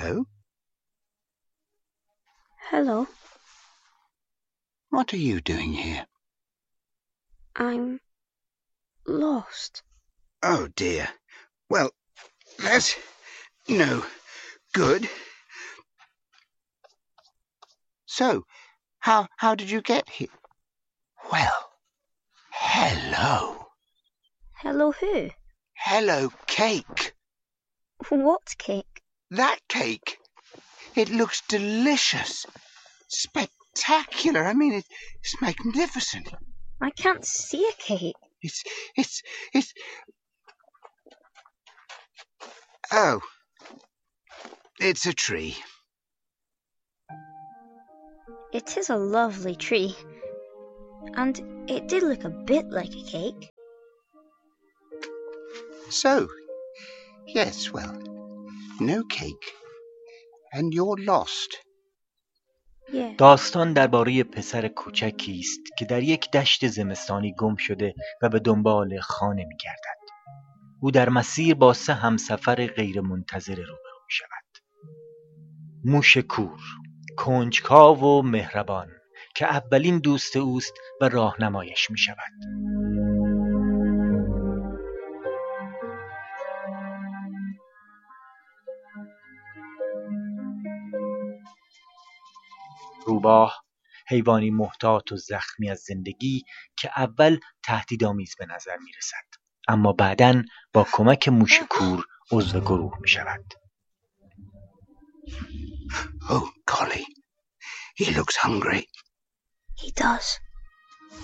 Hello? Hello. What are you doing here? I'm lost. Oh dear. Well, that's no good. So, how did you get here? Well, hello. Hello who? Hello, cake. What cake? That cake. It looks delicious. Spectacular. I mean, it's magnificent. I can't see a cake. It's... Oh. It's a tree. It is a lovely tree. And it did look a bit like a cake. So, yes, well, no cake. And you're lost. Yeah. داستان درباره پسر کوچکی است که در یک دشت زمستانی گم شده و به دنبال خانه می‌گردد. او در مسیر با 3 همسفر غیرمنتظره روبرو می‌شود. موش کور، کنجکاو و مهربان که اولین دوست اوست و راهنمایش می‌شود. روباه، حیوانی محتاط و زخمی از زندگی که اول تهدیدآمیز به نظر می‌رسد، اما بعداً با کمک موش کور عضو گروه می‌شود. Oh, golly. He looks hungry. He does.